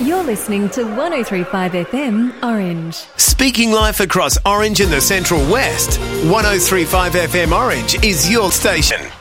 You're listening to 103.5 FM Orange. Speaking life across Orange and the Central West, 103.5 FM Orange is your station.